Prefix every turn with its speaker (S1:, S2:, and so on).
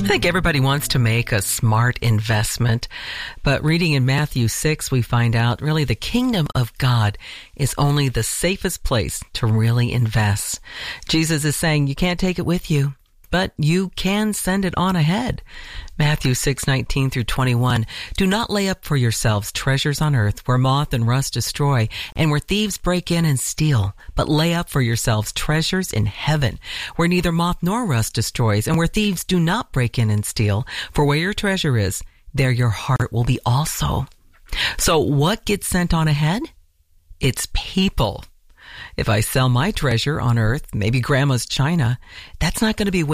S1: I think everybody wants to make a smart investment, but reading in Matthew 6, we find out really the kingdom of God is only the safest place to really invest. Jesus is saying you can't take it with you, but you can send it on ahead. Matthew 6:19 through 21. Do not lay up for yourselves treasures on earth where moth and rust destroy and where thieves break in and steal, but lay up for yourselves treasures in heaven where neither moth nor rust destroys and where thieves do not break in and steal. For where your treasure is, there your heart will be also. So what gets sent on ahead? It's people. If I sell my treasure on earth, maybe grandma's china, that's not going to be